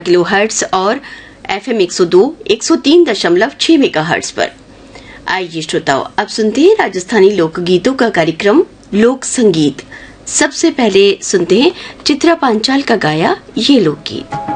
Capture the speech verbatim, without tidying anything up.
Kilo hertz और FM एक सौ दो, एक सौ तीन दशमलव छह मेगा हर्ट्स पर। आइए श्रोताओं, अब सुनते हैं राजस्थानी लोक गीतों का कार्यक्रम लोक संगीत। सबसे पहले सुनते हैं चित्रा पांचाल का गाया ये लोकगीत।